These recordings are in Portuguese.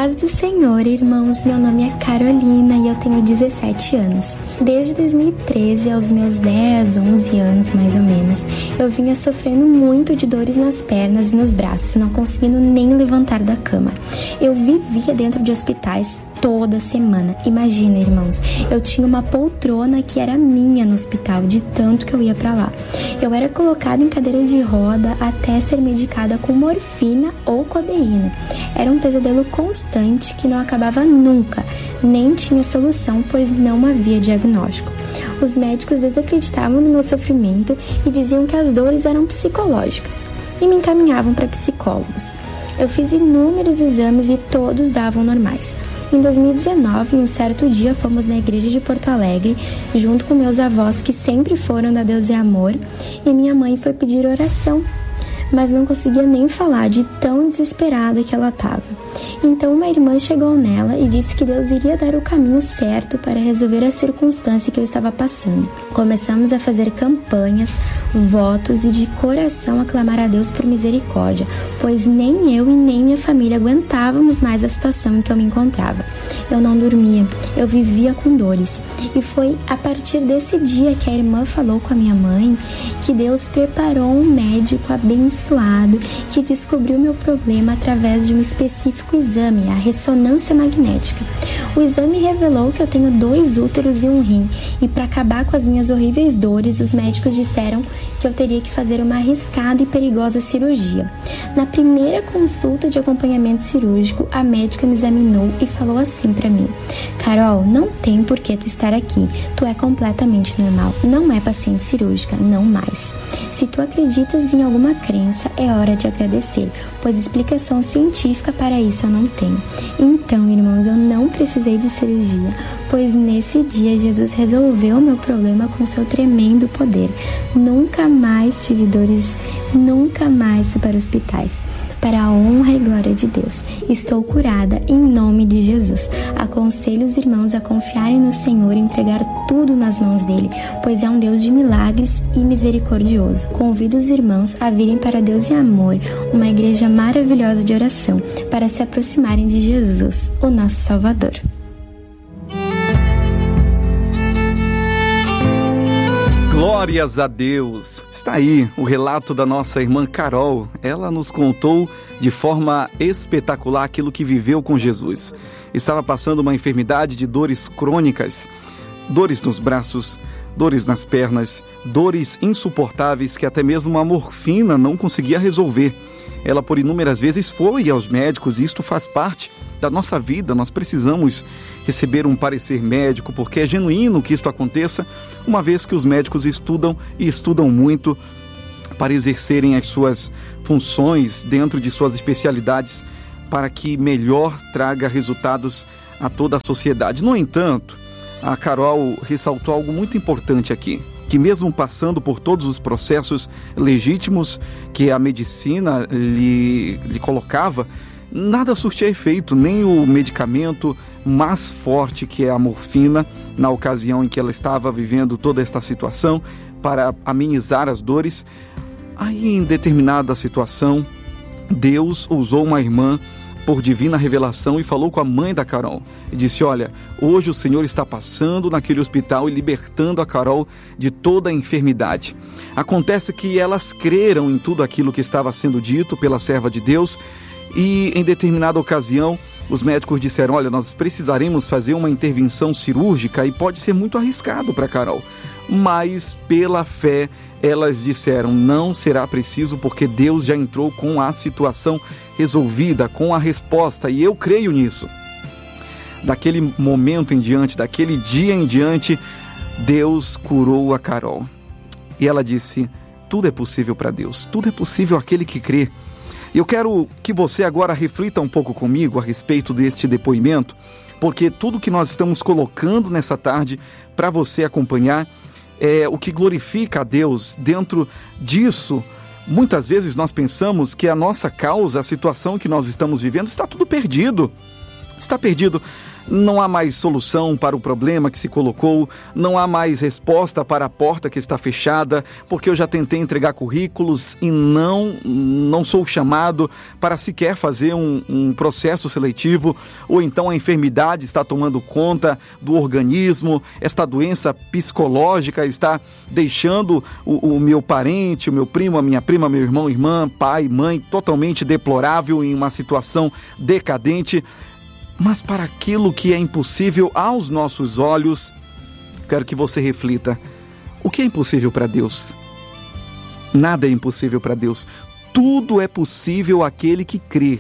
paz do Senhor, irmãos. Meu nome é Carolina e eu tenho 17 anos. Desde 2013, aos meus 10, 11 anos mais ou menos, eu vinha sofrendo muito de dores nas pernas e nos braços, não conseguindo nem levantar da cama. Eu vivia dentro de hospitais toda semana. Imagina, irmãos, eu tinha uma poltrona que era minha no hospital, de tanto que eu ia pra lá. Eu era colocada em cadeira de roda até ser medicada com morfina ou codeína. Era um pesadelo constante que não acabava nunca, nem tinha solução, pois não havia diagnóstico. Os médicos desacreditavam no meu sofrimento e diziam que as dores eram psicológicas e me encaminhavam para psicólogos. Eu fiz inúmeros exames e todos davam normais. Em 2019, em um certo dia, fomos na igreja de Porto Alegre, junto com meus avós, que sempre foram da Deus e Amor, e minha mãe foi pedir oração, mas não conseguia nem falar de tão desesperada que ela estava. Então uma irmã chegou nela e disse que Deus iria dar o caminho certo para resolver a circunstância que eu estava passando. Começamos a fazer campanhas, votos e de coração a clamar a Deus por misericórdia, pois nem eu e nem minha família aguentávamos mais a situação em que eu me encontrava. Eu não dormia, eu vivia com dores. E foi a partir desse dia que a irmã falou com a minha mãe que Deus preparou um médico abençoado que descobriu meu problema através de um específico exame, a ressonância magnética. O exame revelou que eu tenho 2 úteros e um rim, e para acabar com as minhas horríveis dores, os médicos disseram que eu teria que fazer uma arriscada e perigosa cirurgia. Na primeira consulta de acompanhamento cirúrgico, a médica me examinou e falou assim para mim: Carol, não tem por que tu estar aqui, tu é completamente normal, não é paciente cirúrgica, não mais. Se tu acreditas em alguma crença, é hora de agradecer, pois explicação científica para isso eu não tenho. Então, irmãos, eu não precisei de cirurgia, pois nesse dia Jesus resolveu o meu problema com seu tremendo poder. Nunca mais tive dores, nunca mais fui para hospitais. Para a honra e glória de Deus, estou curada em nome de Jesus. Aconselho os irmãos a confiarem no Senhor e entregar tudo nas mãos dele, pois é um Deus de milagres e misericordioso. Convido os irmãos a virem para Deus e Amor, uma igreja maravilhosa de oração, para se aproximarem de Jesus, o nosso Salvador. Glórias a Deus! Está aí o relato da nossa irmã Carol. Ela nos contou de forma espetacular aquilo que viveu com Jesus. Estava passando uma enfermidade de dores crônicas, dores nos braços, dores nas pernas, dores insuportáveis que até mesmo a morfina não conseguia resolver. Ela por inúmeras vezes foi aos médicos e isto faz parte da nossa vida. Nós precisamos receber um parecer médico, porque é genuíno que isto aconteça, uma vez que os médicos estudam e estudam muito para exercerem as suas funções dentro de suas especialidades, para que melhor traga resultados a toda a sociedade. No entanto, a Carol ressaltou algo muito importante aqui, que mesmo passando por todos os processos legítimos que a medicina lhe colocava, nada surtia efeito, nem o medicamento mais forte, que é a morfina, na ocasião em que ela estava vivendo toda esta situação, para amenizar as dores. Aí, em determinada situação, Deus usou uma irmã por divina revelação e falou com a mãe da Carol e disse: olha, hoje o Senhor está passando naquele hospital e libertando a Carol de toda a enfermidade. Acontece que elas creram em tudo aquilo que estava sendo dito pela serva de Deus, e em determinada ocasião os médicos disseram: olha, nós precisaremos fazer uma intervenção cirúrgica e pode ser muito arriscado para a Carol. Mas pela fé elas disseram: não será preciso, porque Deus já entrou com a situação resolvida, com a resposta, e eu creio nisso. Daquele momento em diante, daquele dia em diante, Deus curou a Carol. E ela disse: tudo é possível para Deus, tudo é possível àquele que crê. Eu quero que você agora reflita um pouco comigo a respeito deste depoimento, porque tudo que nós estamos colocando nessa tarde para você acompanhar é o que glorifica a Deus. Dentro disso, muitas vezes nós pensamos que a nossa causa, a situação que nós estamos vivendo, está tudo perdido. Está perdido. Não há mais solução para o problema que se colocou, não há mais resposta para a porta que está fechada, porque eu já tentei entregar currículos e não sou chamado para sequer fazer um processo seletivo, ou então a enfermidade está tomando conta do organismo, esta doença psicológica está deixando o meu parente, o meu primo, a minha prima, meu irmão, irmã, pai, mãe, totalmente deplorável, em uma situação decadente. Mas para aquilo que é impossível aos nossos olhos, quero que você reflita. O que é impossível para Deus? Nada é impossível para Deus. Tudo é possível àquele que crê.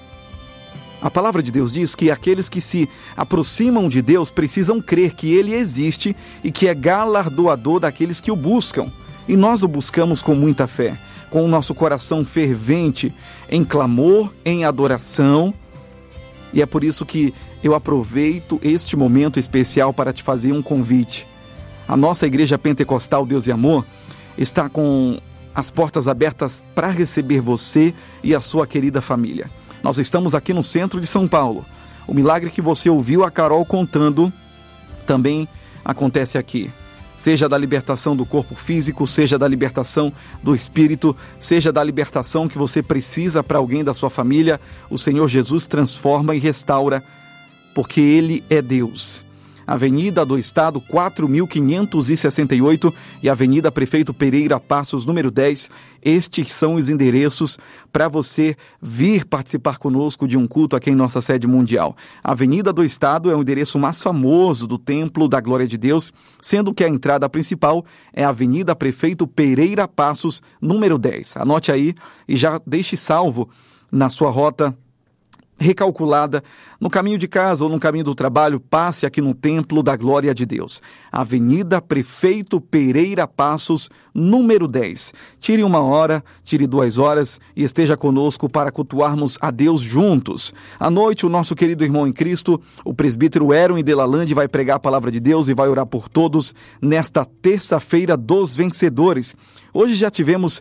A palavra de Deus diz que aqueles que se aproximam de Deus precisam crer que Ele existe e que é galardoador daqueles que o buscam. E nós o buscamos com muita fé, com o nosso coração fervente, em clamor, em adoração. E é por isso que eu aproveito este momento especial para te fazer um convite. A nossa Igreja Pentecostal Deus e Amor está com as portas abertas para receber você e a sua querida família. Nós estamos aqui no centro de São Paulo. O milagre que você ouviu a Carol contando também acontece aqui. Seja da libertação do corpo físico, seja da libertação do espírito, seja da libertação que você precisa para alguém da sua família, o Senhor Jesus transforma e restaura, porque Ele é Deus. Avenida do Estado 4.568 e Avenida Prefeito Pereira Passos, número 10. Estes são os endereços para você vir participar conosco de um culto aqui em nossa sede mundial. A Avenida do Estado é o endereço mais famoso do Templo da Glória de Deus, sendo que a entrada principal é a Avenida Prefeito Pereira Passos, número 10. Anote aí e já deixe salvo na sua rota recalculada, no caminho de casa ou no caminho do trabalho, passe aqui no Templo da Glória de Deus. Avenida Prefeito Pereira Passos, número 10. Tire 1 hora, tire 2 horas e esteja conosco para cultuarmos a Deus juntos. À noite, o nosso querido irmão em Cristo, o presbítero Heron Delalande, vai pregar a palavra de Deus e vai orar por todos nesta terça-feira dos vencedores. Hoje já tivemos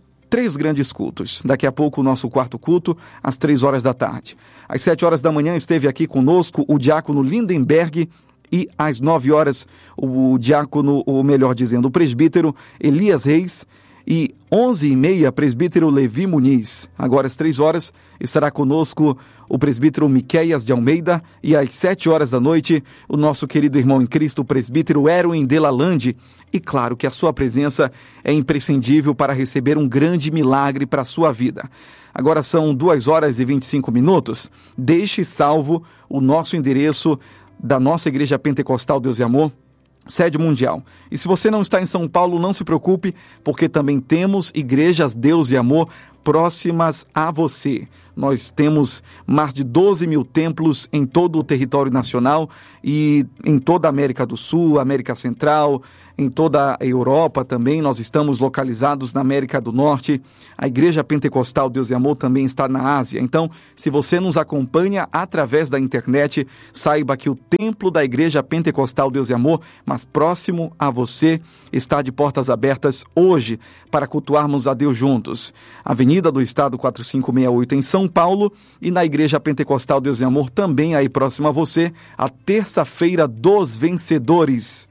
3 grandes cultos. Daqui a pouco o nosso 4º culto, às 3 horas da tarde. Às 7 horas da manhã esteve aqui conosco o diácono Lindenberg e às 9 horas o diácono, ou melhor dizendo, o presbítero Elias Reis e 11h30 presbítero Levi Muniz. Agora às 3 horas estará conosco o presbítero Miqueias de Almeida e às 7 horas da noite o nosso querido irmão em Cristo, o presbítero Heron Delalande. E claro que a sua presença é imprescindível para receber um grande milagre para a sua vida. Agora são 2 horas e 25 minutos. Deixe salvo o nosso endereço da nossa Igreja Pentecostal Deus e Amor, sede mundial. E se você não está em São Paulo, não se preocupe, porque também temos igrejas Deus e Amor próximas a você. Nós temos mais de 12 mil templos em todo o território nacional e em toda a América do Sul, América Central, em toda a Europa também. Nós estamos localizados na América do Norte. A Igreja Pentecostal Deus e Amor também está na Ásia. Então, se você nos acompanha através da internet, saiba que o templo da Igreja Pentecostal Deus e Amor, mais próximo a você, está de portas abertas hoje para cultuarmos a Deus juntos. Avenida do Estado 4568 em São Paulo e na Igreja Pentecostal Deus e Amor também aí próximo a você, a terça-feira dos vencedores.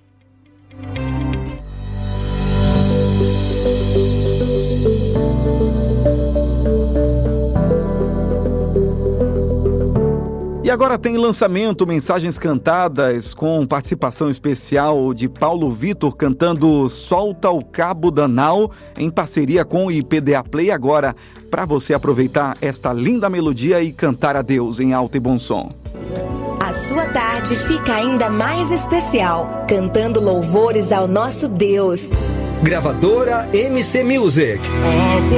E agora tem lançamento, mensagens cantadas com participação especial de Paulo Vitor cantando Solta o Cabo da Nau em parceria com o IPDA Play. Agora, para você aproveitar esta linda melodia e cantar a Deus em alto e bom som. A sua tarde fica ainda mais especial, cantando louvores ao nosso Deus. Gravadora MC Music.